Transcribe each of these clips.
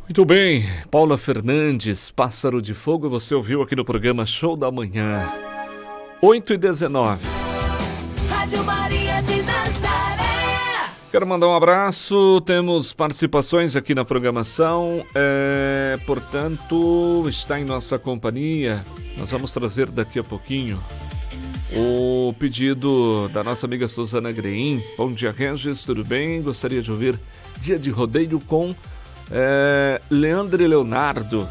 Muito bem, Paula Fernandes, Pássaro de Fogo, você ouviu aqui no programa Show da Manhã, 8h19. Rádio Maria de Nazaré. Quero mandar um abraço, temos participações aqui na programação, portanto, está em nossa companhia, nós vamos trazer daqui a pouquinho o pedido da nossa amiga Suzana Grein. Bom dia, Regis, tudo bem? Gostaria de ouvir Dia de Rodeio com Leandro e Leonardo,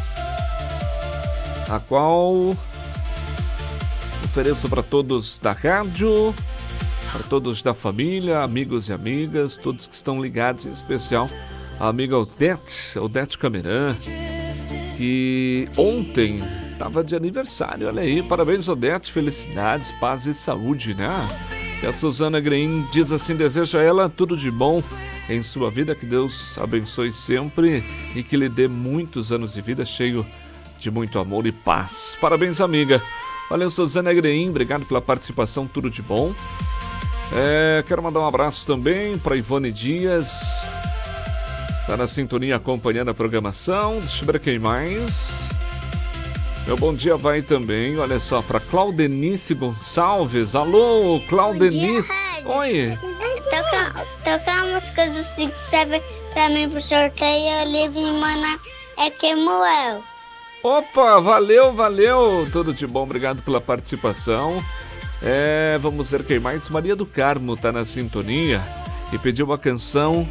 a qual ofereço para todos da rádio, para todos da família, amigos e amigas, todos que estão ligados, em especial a amiga Odete Cameran, que ontem estava de aniversário. Olha aí, parabéns, Odete, felicidades, paz e saúde, né? E a Suzana Grein diz assim: deseja a ela tudo de bom em sua vida, que Deus abençoe sempre e que lhe dê muitos anos de vida cheio de muito amor e paz. Parabéns, amiga. Valeu, Suzana Grein, obrigado pela participação, tudo de bom. Quero mandar um abraço também para Ivone Dias, está na sintonia acompanhando a programação. Deixa eu ver quem mais. Meu bom dia vai também, olha só, para Claudenice Gonçalves. Alô, Claudenice. Oi. Toca a música do Cid Seven pra mim pro sorteio. Olivia e Mana é Kemuel. Opa, valeu, tudo de bom, obrigado pela participação. Vamos ver quem mais. Maria do Carmo tá na sintonia e pediu uma canção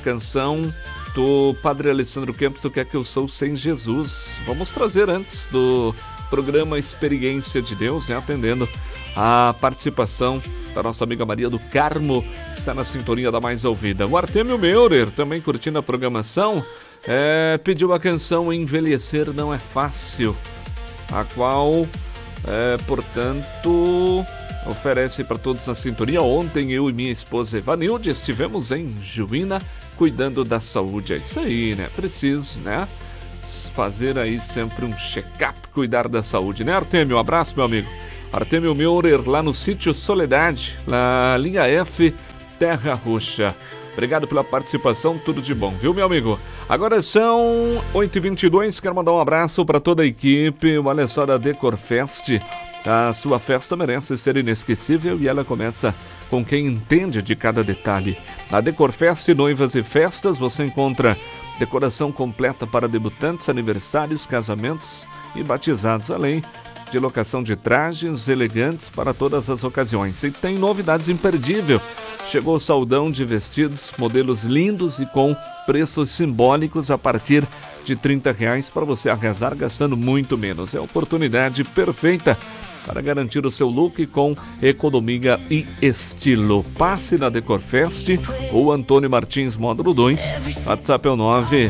do Padre Alessandro Campos, do Que É Que Eu Sou Sem Jesus. Vamos trazer antes do programa Experiência de Deus, né, atendendo a participação da nossa amiga Maria do Carmo, que está na sintonia da mais ouvida. O Artêmio Meurer, também curtindo a programação, pediu a canção Envelhecer Não É Fácil, a qual, portanto, oferece para todos na sintonia. Ontem eu e minha esposa Evanilde estivemos em Juína cuidando da saúde. É isso aí, né? Preciso, né? Fazer aí sempre um check-up, cuidar da saúde, né, Artêmio? Um abraço, meu amigo. Artêmio Meurer, lá no sítio Soledade, na linha F, Terra Roxa. Obrigado pela participação, tudo de bom, viu, meu amigo? Agora são 8h22, quero mandar um abraço para toda a equipe, olha só, da Decorfest. A sua festa merece ser inesquecível e ela começa com quem entende de cada detalhe. Na Decorfest Noivas e Festas você encontra decoração completa para debutantes, aniversários, casamentos e batizados, além de locação de trajes elegantes para todas as ocasiões. E tem novidades imperdíveis. Chegou o saldão de vestidos, modelos lindos e com preços simbólicos a partir de R$30 para você arrasar gastando muito menos. É a oportunidade perfeita para garantir o seu look com economia e estilo. Passe na Decorfest ou Antônio Martins, módulo 2. WhatsApp é o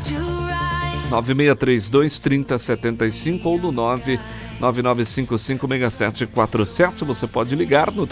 9632-3075 ou no 999556747. Você pode ligar no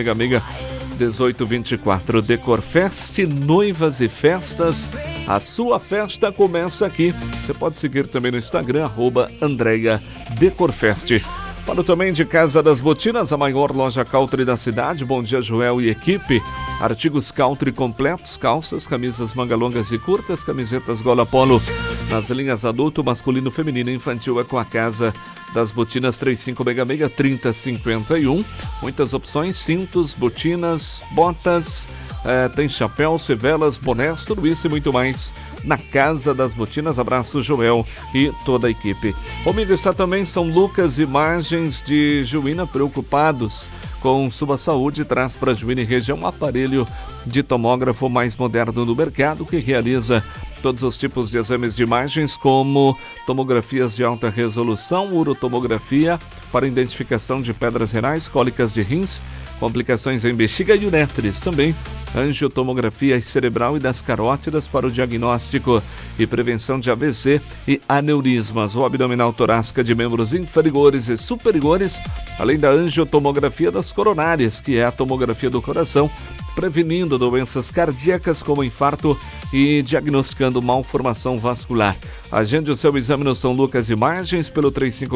3566-1824. Decorfest, Noivas e Festas. A sua festa começa aqui. Você pode seguir também no Instagram, @AndreaDecorfest. Falo também de Casa das Botinas, a maior loja country da cidade. Bom dia, Joel e equipe. Artigos country completos, calças, camisas manga longas e curtas, camisetas gola polo nas linhas adulto, masculino, feminino e infantil. É com a Casa das Botinas, 3566-3051. Muitas opções, cintos, botinas, botas, tem chapéu, fivelas, bonés, tudo isso e muito mais na Casa das Botinas. Abraço, Joel e toda a equipe. Comigo está também São Lucas, Imagens de Juína, preocupados com sua saúde, traz para Juína e região um aparelho de tomógrafo mais moderno no mercado que realiza todos os tipos de exames de imagens, como tomografias de alta resolução, urotomografia para identificação de pedras renais, cólicas de rins, complicações em bexiga e uretres. Também angiotomografia cerebral e das carótidas para o diagnóstico e prevenção de AVC e aneurismas, ou abdominal torácica de membros inferiores e superiores, além da angiotomografia das coronárias, que é a tomografia do coração, prevenindo doenças cardíacas como infarto e diagnosticando malformação vascular. Agende o seu exame no São Lucas Imagens pelo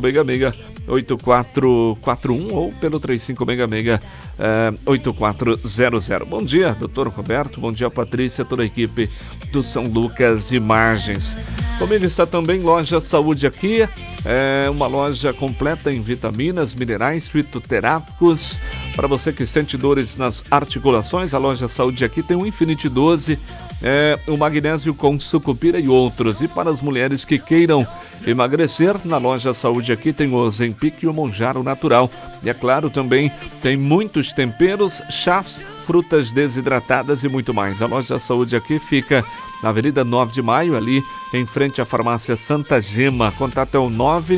3566-8441 ou pelo 3566-8400. Bom dia, doutor Roberto. Bom dia, Patrícia, toda a equipe do São Lucas Imagens. Comigo está também Loja Saúde Aqui, uma loja completa em vitaminas, minerais, fitoterápicos. Para você que sente dores nas articulações, a Loja Saúde Aqui tem o Infinity 12, o magnésio com sucupira e outros. E para as mulheres que queiram emagrecer, na Loja Saúde Aqui tem o Ozempic e o Monjaro Natural. E é claro, também tem muitos temperos, chás, frutas desidratadas e muito mais. A Loja Saúde Aqui fica na Avenida 9 de Maio, ali em frente à Farmácia Santa Gema. Contato é o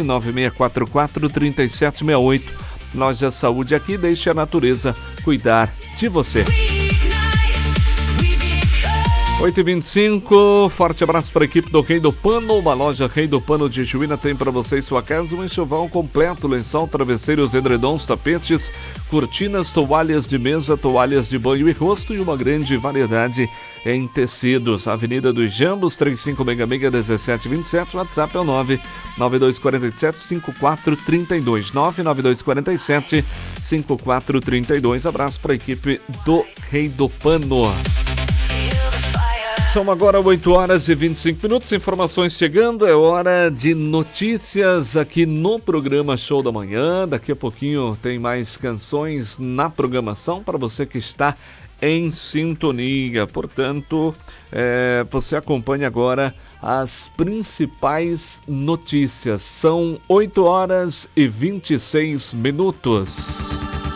99644-3768. Loja Saúde Aqui, deixe a natureza cuidar de você. 8h25, forte abraço para a equipe do Rei do Pano. Uma loja Rei do Pano de Juína tem para você e sua casa um enxoval completo, lençol, travesseiros, edredons, tapetes, cortinas, toalhas de mesa, toalhas de banho e rosto e uma grande variedade em tecidos. Avenida dos Jambos, 3566-1727, WhatsApp é o 99247-5432, 99247-5432. Abraço para a equipe do Rei do Pano. São agora 8h25, informações chegando, é hora de notícias aqui no programa Show da Manhã. Daqui a pouquinho tem mais canções na programação para você que está em sintonia. Portanto, você acompanha agora as principais notícias. São 8h26.